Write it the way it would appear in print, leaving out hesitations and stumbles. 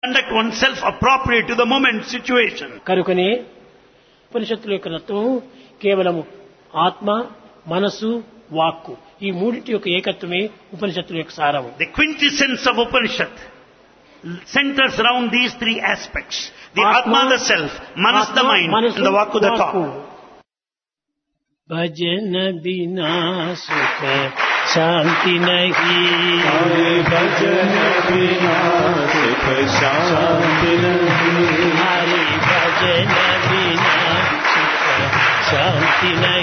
Conduct oneself appropriate to the moment, situation. కనుకనే ఉపనిషత్తుల యొక్క తత్వం కేవలము ఆత్మ, మనసు, వాక్కు ఈ మూడింటి యొక్క ఏకత్వమే ఉపనిషత్తుల యొక్క సారము. The quintessence of Upanishad centers around these three aspects. The Atma, the self, Manas, the mind, and the Vakku, the thought. भजन बिना सुख शांति नहीं, भजन बिना सुख शांति नहीं, हरि भजन बिना सुख शांति नहीं.